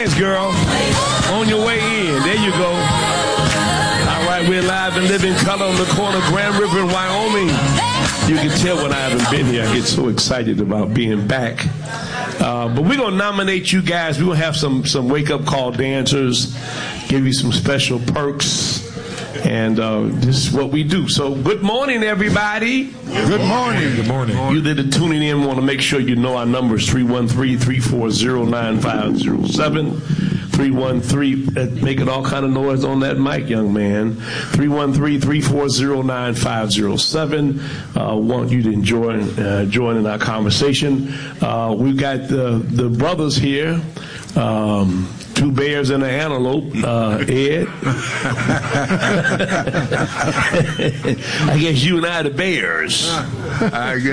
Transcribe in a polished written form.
dance, girl. On your way in. There you go. All right, we're live and live in color on the corner of Grand River in Wyoming. You can tell when I haven't been here, I get so excited about being back. But we're going to nominate you guys. We're going to have some wake-up call dancers, give you some special perks. And this is what we do. So good morning, everybody. Good morning. Good morning. You that are tuning in want to make sure you know our numbers, 313-340-9507. 313, making all kind of noise on that mic, young man. 313-340-9507. Want you to enjoy join in our conversation. We've got the brothers here. Two bears and an antelope, Ed. I guess you and I are the bears. I guess.